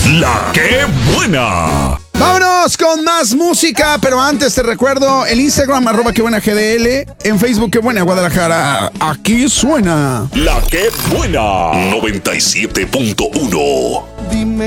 La que buena. Vámonos con más música, pero antes te recuerdo el Instagram, @quebuenagdl, en Facebook, Que Buena Guadalajara. Aquí suena La que buena. 97.1. Dime